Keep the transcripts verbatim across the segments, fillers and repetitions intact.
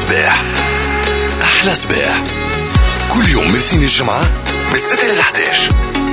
صباح. أحلى صباح كل يوم من الاثنين الجمعة من ستة إلى إحدى عشر.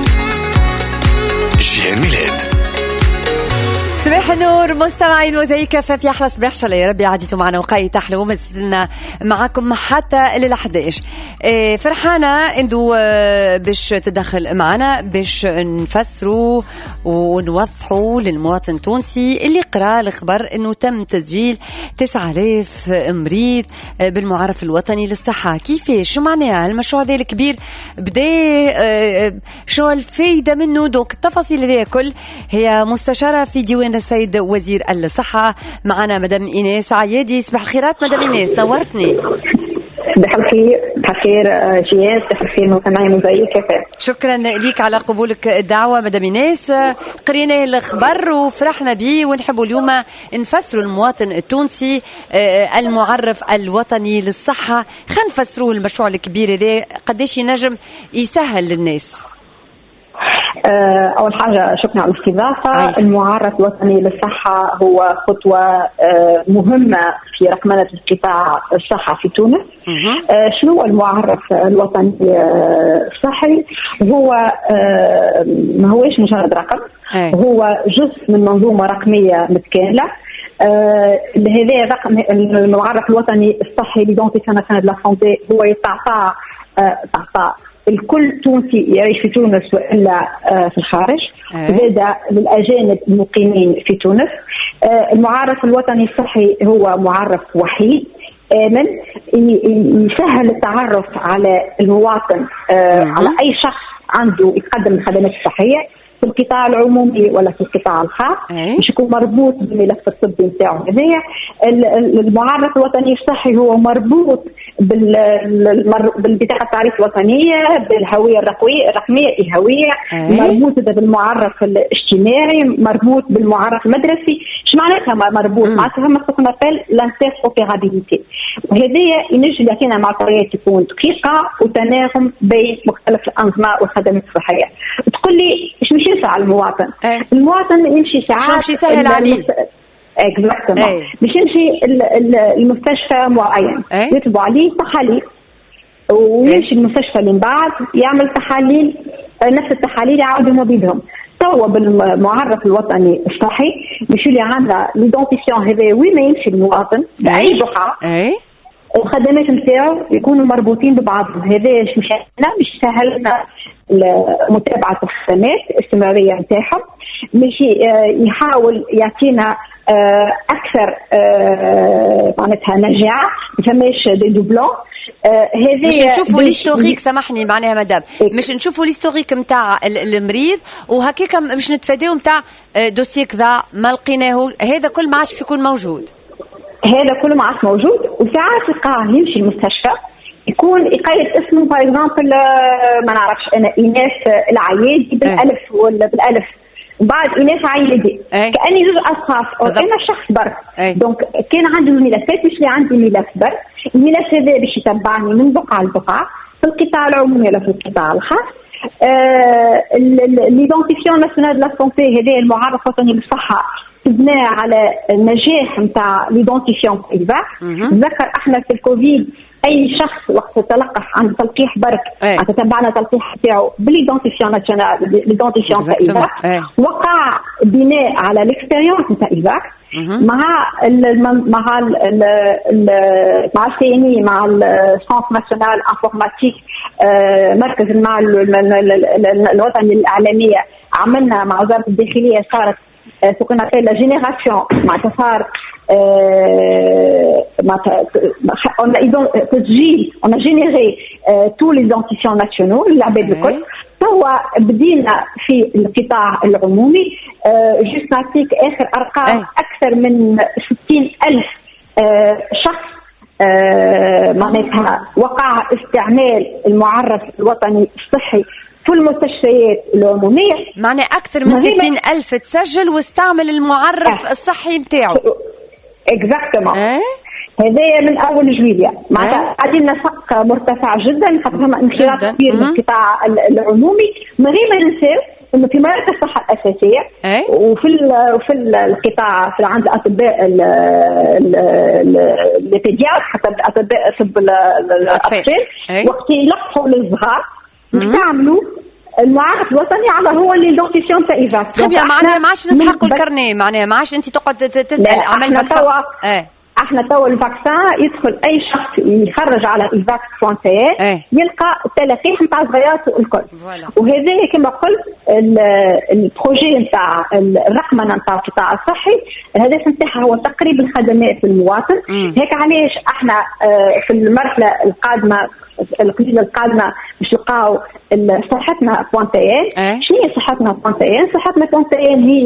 جيان ميلاد. صباح النور مستمعين موزايك في أحلى صباح. شاء الله يا ربي عديتوا معنا وقايت أحلى ومسلنا معكم حتى للأحد عشر. فرحانة إنه باش تدخل معنا باش نفسروا ونوضحوا للمواطن التونسي اللي قرأ الخبر إنه تم تسجيل تسعة آلاف مريض بالمعرف الوطني للصحة. كيفاش؟ شو معناها المشروع ذا الكبير؟ بدأ شو الفايدة منه؟ دوك التفاصيل ذي كل هي مستشارة في ديوان السيد وزير الصحة. معنا مدام إيناس عيادي. صباح الخيرات مدام إيناس، نورتني. صباح الخير. بخير جياد. صباح الخير مستمعي موزايك. شكرا لك على قبولك الدعوة مدام إيناس. قرينا الخبر وفرحنا به ونحبوا اليوم نفسروا المواطن التونسي المعرف الوطني للصحة. خلينا نفسروه المشروع الكبير هذا قديش ينجم يسهل للناس. أول حاجة شكرا على الاستضافة. المعرف الوطني للصحة هو خطوة مهمة في رقمنة القطاع الصحة في تونس. شنو هو المعرف الوطني الصحي؟ هو ما هوش مجرد رقم، هو جزء من منظومة رقمية متكاملة. هذا الرقم المعرف الوطني الصحي ليدونتيفيكاسيون ناسيونال دو لا سانتي هو يتعطى تعطى الكل تونسي يعيش في تونس وإلا في الخارج، زاد للأجانب المقيمين في تونس. المعرف الوطني الصحي هو معرف وحيد آمن يسهل التعرف على المواطن على أي شخص عنده يقدم الخدمات الصحية في القطاع العمومي ولا في القطاع الخاص، مش يكون مربوط بالملف الطبي نتاعو. هذايا المعرف الوطني الصحي هو مربوط بالبطاقة التعريف الوطنية، بالهوية الرقمية الرقمية الهوية، مربوط بالمعرف الاجتماعي، مربوط بالمعرف المدرسي. ايش معناتها مربوط؟ معناتها ما تسمى لانتيروبيرابيليتي. وهذايا ينجم يعطينا معطيات تكون دقيقة وتناغم بين مختلف الأنظمة والخدمات الصحية. تقول لي ايش مش ينفع المواطن؟ أه. المواطن يمشي ساعات مش يسهل عليه. اكزاكتومون. مش يمشي المستشفى معين يطلبوا عليه تحاليل ويمشي المستشفى اللي من بعد يعمل تحاليل نفس التحاليل يعاودوا بيدهم. توا بالمعرف الوطني الصحي مش اللي عندها ليدونتيفيكاسيون هذا وين ما يمشي المواطن بأي بقعة الخدمات نتاعو يكونوا مربوطين ببعضهم. هذا مش مش سهل لنا متابعة الخدمات الاستمرارية نتاعهم، مش يحاول يعطينا أكثر معناتها نجاعة ما فماش دي دوبلون. هذه مش نشوفوا ليستوريك، سامحني معناها مدام، مش نشوفوا ليستوريك نتاع المريض وهكاك مش نتفاداو نتاع دوسي كذا ما لقيناه. هذا كل ما عادش يكون موجود. هذا كله ما عادش موجود. وساعات تلقاه يمشي المستشفى يكون يقيد اسمه باي اكزامبل ما نعرفش انا ايناس العيادي بالالف ولا بالالف بعد ايناس عيادي كاني زوج اشخاص او انا شخص برك. دونك كان عنده الملفات مش اللي عندي ملف برك. الملف هذا باش يتبعني من بقعه لبقعه في القطاع العمومي ولا في القطاع الخاص. ليدونتيفيكاسيون ناسيونال دو لا سانتي هذا المعرف الوطني للصحه تبنى على النجاح نتاع ليدونتيفيكاسيون ايفاك. نذكر احنا في الكوفيد اي شخص وقت تلقح عند تلقيح برك تتبعنا تلقيح نتاعو بالليدونتيفيكاسيون ناسيونال ليدونتيفيكاسيون ايفاك وقع بناء على الاكسبيريونس نتاع ايفاك مع ال مع ال مع الثاني مع السونتر ناسيونال انفورماتيك مركز المعلومات الوطني الاعلاميه. عملنا مع وزاره الداخليه صارت ce qu'on appelle la génération صار on a تسجيل on a généré tous les identifiants nationaux العباد الكل. توا بدينا في القطاع العمومي جست نعطيك اخر ارقام اكثر من ستين ألف شخص معناتها وقع استعمال المعرف الوطني الصحي في المستشفيات العمومية. معنى أكثر من ستين ألف تسجل واستعمل المعرف أه. الصحي متاعه. اكزاكتومون. أه؟ هذا من أول جويلية. معناتها قاعدين نسق مرتفع جدا، خاطر فما انخراط كبير من القطاع العمومي. من غير ما ننساو انه في مراكز الصحه الاساسيه أي؟ وفي وفي القطاع في عند الاطباء البيدياتر حتى اطباء طب الاطفال وقت يلقحوا للصغار يستعملوا المعرض الوطني على هو اللي دونتيسيون تاع ايفاكس. طيب معناها ما عادش نسحقوا الكرنيه، معناها ما عادش انت تقعد تسال عمل فاكسان. اه احنا توا الفاكسان يدخل اي شخص يخرج على ايفاكس بوان تي ايه. يلقى التلقيح نتاع صغيراته الكل. وهذا كما قلت البروجي نتاع الرقمنه نتاع القطاع الصحي الهدف نتاعها هو تقريب الخدمات للمواطن. هيك علاش احنا في المرحله القادمه القليله القادمه باش نلقاو صحتنا بوان تي ايه. شنو هي صحتنا بوان تي؟ صحتنا بوان تي هي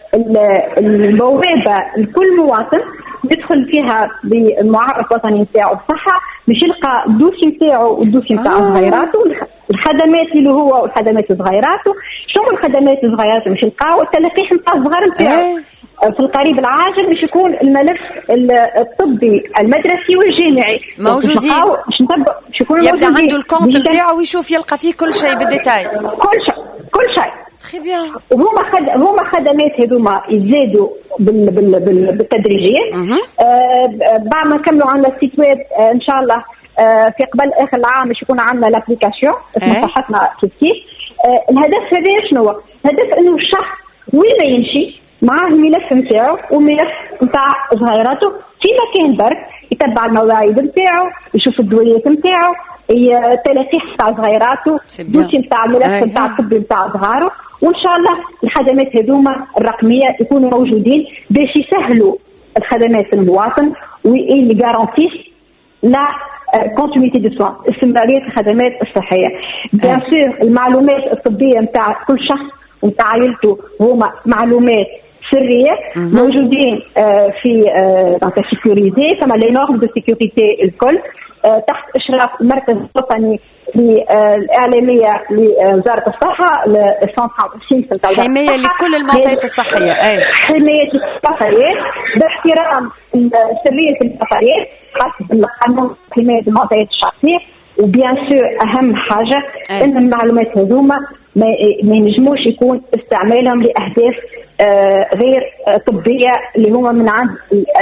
البوابه لكل مواطن يدخل فيها بالمعرف الوطني نتاعو الصحه باش يلقى الدوسي نتاعو والدوسي نتاع صغيراته الخدمات اللي هو والخدمات صغيراته. شنو الخدمات صغيراته باش يلقاو التلقيح نتاع الصغار نتاعو في القريب العاجل باش يكون الملف الطبي المدرسي والجامعي موجودين باش يكونوا يبدا عنده الكونت نتاعو ويشوف يلقى فيه كل شيء بالديتاي كل شيء كل شيء خي بيان. وهما خد... هما خدمات هذوما يزيدوا بال... بال... بال... بالتدريجيه. آه بعد ما نكملوا عندنا السيت ويب آه ان شاء الله آه في قبل اخر العام باش يكون عندنا لابليكاسيون اسمها صحتنا كيف كيف. آه الهدف هذا شنو هو؟ الهدف انه الشخص وين ما يمشي معاه الملف نتاعو وملف نتاع صغيراته في مكان برك يتبع المواعيد نتاعو يشوف الدويات نتاعو التلقيح نتاع صغيراته دوسي نتاع الملف نتاع الطبي نتاع صغاره. وان شاء الله الخدمات هذوما الرقميه يكونوا موجودين باش يسهلوا الخدمات للمواطن واللي غارونتيس لا كونتينيتي دو سوان استمراريه الخدمات الصحيه. بيان سور المعلومات الطبيه نتاع كل شخص ونتاع عائلته هما معلومات سريه موجودين في دونك سيكوريزي ثم لي نورم دو سيكوريتي الكل تحت اشراف المركز الوطني للاعلاميه لوزاره الصحه السنتر حمايه لكل المعطيات الصحيه. اي حمايه الصحيه باحترام سريه الصحيه خاصه القانون حمايه المعطيات الشخصيه. وبيان سور اهم حاجه أي. ان المعلومات هذوما ما ينجموش يكون استعمالهم لاهداف آه غير آه طبيه اللي هما من عند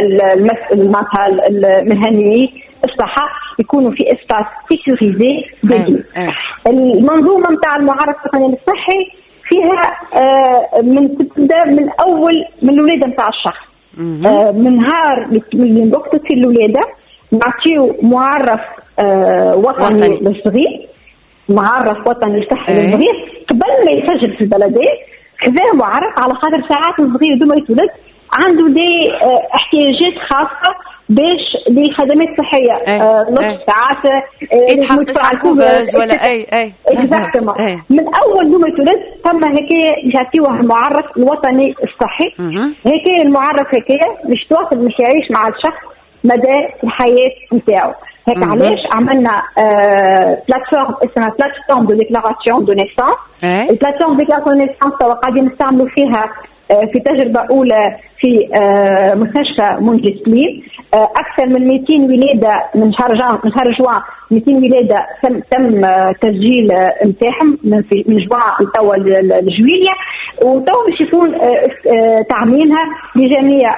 المسؤول المهنيين الصحه يكونوا في اسباس سيكوريزي بديل. المنظومه نتاع المعرف الوطني الصحي فيها آه من تبدا من اول من الولاده نتاع الشخص آه من نهار اللي وقت في الولاده نعطيو معرف آه وطني للصغير معرف وطني صحي للصغير قبل ما يسجل في البلديه. كذا معرف على خاطر ساعات الصغير دوما يتولد عنده دي اه احتياجات خاصه باش لخدمات صحيه نص ساعات يتحط بس الكوفاز ولا اي اي اكزاكتومون من اول دوما يتولد ثم هيك يعطيوه المعرف الوطني الصحي. هيك المعرف هيك باش تواصل باش يعيش مع الشخص مدى الحياه نتاعو. هيك علاش عملنا آه بلاتفورم اسمها بلاتفورم دو ديكلاراسيون دو نيسانس. البلاتفورم دو ديكلاراسيون دو نيسانس توا قاعدين نستعملوا فيها آه في تجربه اولى في آه مستشفى منجز سليم. آه اكثر من مئتين ولاده من شهر جوان من شهر جوان مئتين ولاده تم تم آه تسجيل نتاعهم آه من في من جوان توا لجويليا. وتوا باش يكون آه آه تعميمها لجميع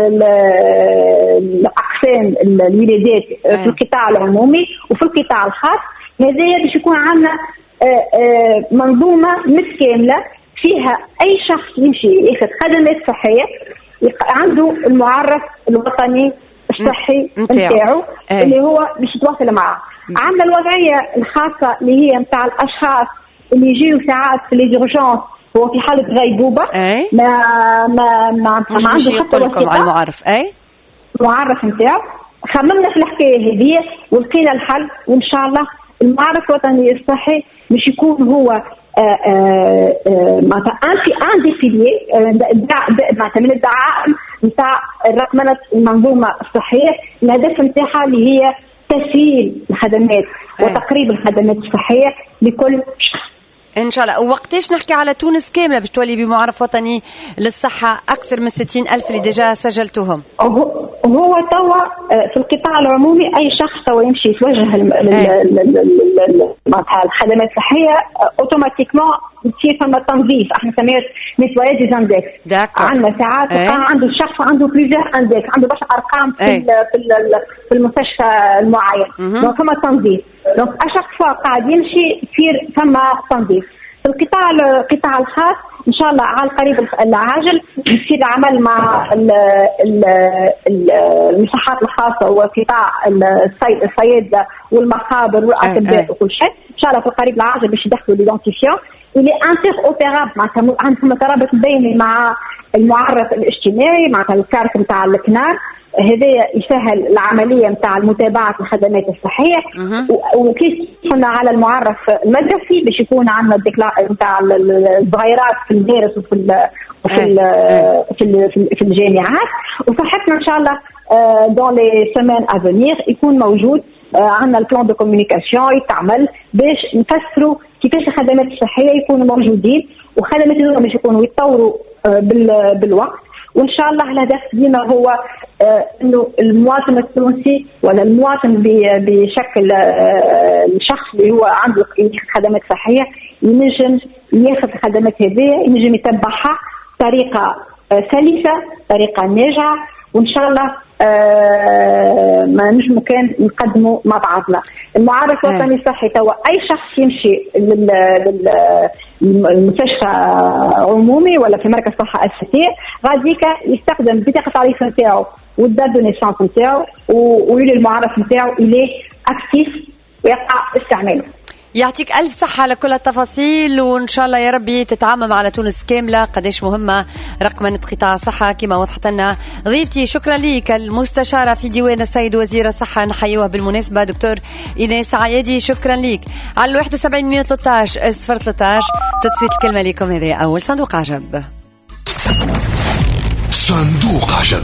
الاقسام الولادات آه في القطاع العمومي وفي القطاع الخاص. هذا باش يكون عندنا آه آه منظومه متكامله فيها اي شخص يمشي ياخذ خدمات صحيه عنده المعرف الوطني الصحي نتاعو اللي هو باش يتواصل معه. عندنا الوضعيه الخاصه اللي هي نتاع الاشخاص اللي يجيو ساعات في لي ديرجونس هو في حاله غيبوبه ما ما ما, ما عنده حتى لكم على المعرف. اي المعرف نتاعو خممنا في الحكايه هذه ولقينا الحل. وان شاء الله المعرف الوطني الصحي باش يكون هو معناتها ان في ان دي فيليي معناتها من الدعائم نتاع رقمنه المنظومه الصحيه. الهدف نتاعها اللي هي تسهيل الخدمات وتقريب الخدمات الصحيه لكل شخص. ان شاء الله. ووقتاش نحكي على تونس كامله باش تولي بمعرف وطني للصحه اكثر من ستين ألف اللي ديجا سجلتوهم؟ هو توا في القطاع العمومي اي شخص توا يمشي يتوجه معناتها الخدمات الصحيه اوتوماتيكمون تصير فما تنظيف، احنا سميت نيتواياج دي اندكس. عندنا ساعات ايه؟ عنده الشخص عنده بليزير اندكس، عنده برشا ارقام في ايه؟ في المستشفى المعين، دونك فما تنظيف. دونك اشخاص فوا قاعد يمشي يصير فما تنظيف. في القطاع القطاع الخاص ان شاء الله على القريب العاجل يصير العمل مع المساحات الخاصه وقطاع الصيادله والمخابر والاطباء وكل شيء. ان شاء الله في القريب العاجل باش يدخلوا ليدونتيفيون اللي انتر اوبيرابل، معناتها عندهم ترابط بيني مع المعرف الاجتماعي، معناتها الكارت نتاع الكنار. هذا يسهل العمليه نتاع متابعه الخدمات الصحيه. وكيف قلنا على المعرف المدرسي باش يكون عندنا الديكلا نتاع الصغيرات في المدارس وفي ال وفي ال في, ال في الجامعات. وصحتنا ان شاء الله دون لي سيمين افونير يكون موجود عندنا البلان دو كومونيكاسيون يتعمل باش نفسروا كيفاش الخدمات الصحيه يكونوا موجودين، وخدمات دول باش يكونوا يتطوروا بالوقت. وان شاء الله الهدف ديما هو آه انه المواطن التونسي ولا المواطن بشكل آه الشخص اللي هو عنده خدمات صحيه ينجم ياخذ الخدمات هذه، ينجم يتبعها بطريقه آه سلسه، طريقه ناجعه، وان شاء الله آه ما نجمو كان نقدموا مع بعضنا. المعرف الوطني الصحي توا اي شخص يمشي للمستشفى عمومي ولا في مركز صحه اساسيه غاديكا يستخدم بطاقه التعريف نتاعو والدات دو نيسانس نتاعو ويولي المعرف نتاعو اليه اكتيف ويقع استعماله. يعطيك ألف صحة على كل التفاصيل، وإن شاء الله يا ربي تتعمم على تونس كاملة قديش مهمة رقمنة قطاع الصحة كما وضحت لنا ضيفتي. شكرا لك المستشارة في ديوان السيد وزير الصحة، نحيوها بالمناسبة دكتور إيناس عيادي. شكرا لك. على واحد وسبعين مية وثلاثة عشر صفر ثلاثة عشر تتصيت الكلمة لكم. هذه أول صندوق عجب. صندوق عجب.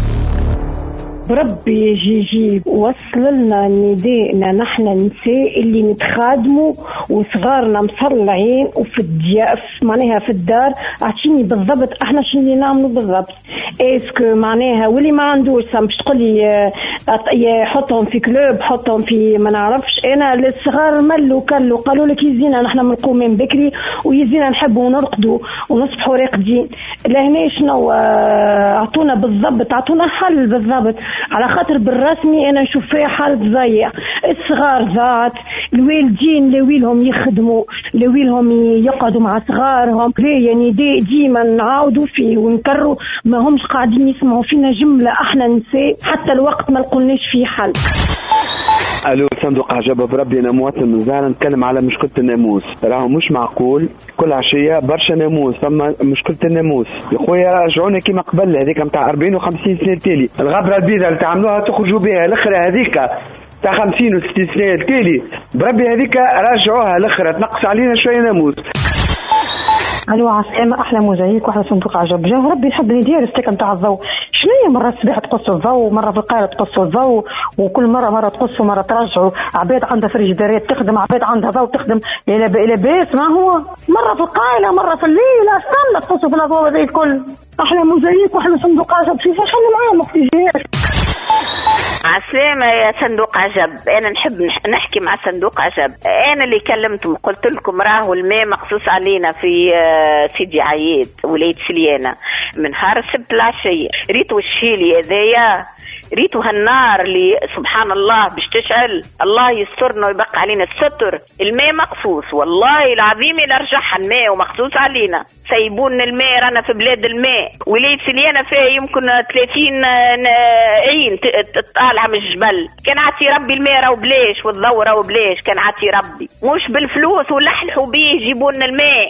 بربي يجي يجيب وصل لنا ندائنا نحن نساء اللي نتخادموا وصغارنا مصلعين وفي الدياف معناها في الدار. اعطيني بالضبط احنا شنو اللي نعملوا بالضبط. اسكو معناها واللي ما عندوش باش تقولي يحطهم في كلوب حطهم في ما نعرفش. انا الصغار ملوا كلوا قالوا لك يزينا نحن بنقوم من بكري ويزينا نحبوا نرقدوا ونصبحوا راقدين. لهنا شنو اعطونا بالضبط، اعطونا حل بالضبط على خاطر بالرسمي انا نشوف فيها حالة ضيع. الصغار ذات الوالدين لويلهم يخدموا لويلهم يقعدوا مع صغارهم يعني دي ديما نعاودوا فيه ونكرروا ما همش قاعدين يسمعوا فينا جملة احنا نساء حتى الوقت ما لقولناش فيه حل. الو صندوق عجب. بربي انا مواطن من زهره نتكلم على مشكله الناموس. راهو مش معقول كل عشيه برشا ناموس، ثم مشكله الناموس يا خويا رجعونا كيما قبل هذيك نتاع أربعين وخمسين سنه التالي. الغبره البيضاء اللي تعملوها تخرجوا بها الاخرى هذيك تاع خمسين وستين سنه التالي بربي هذيك رجعوها الاخرى تنقص علينا شويه ناموس. الو عسلامة احلى مزايك واحلى صندوق عجب. جا ربي نحب ندير السكن تاع الضوء. شنو مرة الصباح تقصوا الضوء مرة في القاهرة تقصوا الضوء وكل مرة مرة تقصوا مرة ترجعوا. عباد عندها فريجيدارات تخدم، عباد عندها ضوء تخدم الى الى باس. ما هو مرة في القاهرة مرة في الليل استنى تقصوا في الاضواء زي الكل. احلى مزايك واحلى صندوق عجب. في شحال معاهم اختيار. عسلامة يا صندوق عجب. انا نحب نحكي مع صندوق عجب. انا اللي كلمتم قلت لكم راهو الماء مخصوص علينا في سيدي عياد ولاية سليانة من نهار السبت العشية. ريتو الشيلي هذايا ريتو هالنار اللي سبحان الله باش تشعل. الله يسترنا ويبقى علينا الستر. الماء مخصوص والله العظيم الى رجعها الماء ومخصوص علينا. سيبون الماء رانا في بلاد الماء. ولاية سليانة فيها يمكن ثلاثين عين طالعة من الجبل. كان عطي ربي الماء راهو بلاش والضوء راهو بلاش. كان عطي ربي مش بالفلوس ولحلحوا بيه يجيبون الماء.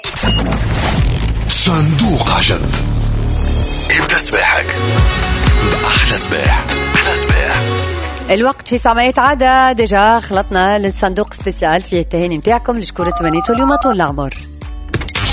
صندوق عجب. ابدأ صباحك بأحلى صباح. أحلى صباح. الوقت في ساعة عادة ديجا خلطنا للصندوق سبيسيال فيه التهاني متاعكم لشكورة تمنيتو اليوم طول العمر.